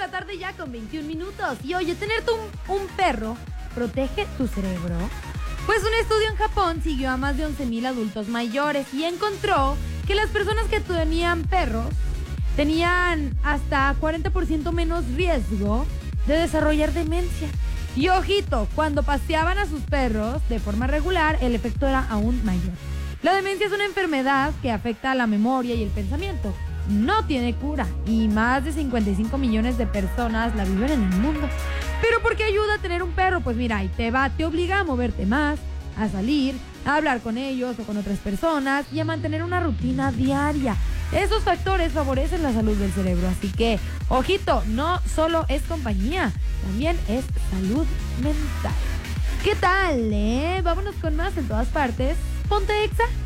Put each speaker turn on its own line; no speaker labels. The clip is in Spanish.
la tarde ya con 21 minutos. Y oye, tener un perro protege tu cerebro. Pues un estudio en Japón siguió a más de 11,000 adultos mayores y encontró que las personas que tenían perros tenían hasta 40% menos riesgo de desarrollar demencia. Y ojito, cuando paseaban a sus perros de forma regular, el efecto era aún mayor. La demencia es una enfermedad que afecta a la memoria y el pensamiento. No tiene cura y más de 55 millones de personas la viven en el mundo. ¿Pero por qué ayuda a tener un perro? Pues mira, ahí te va, te obliga a moverte más, a salir, a hablar con ellos o con otras personas y a mantener una rutina diaria. Esos factores favorecen la salud del cerebro, así que, ojito, no solo es compañía, también es salud mental. ¿Qué tal, Vámonos con más en todas partes. Ponte Exa.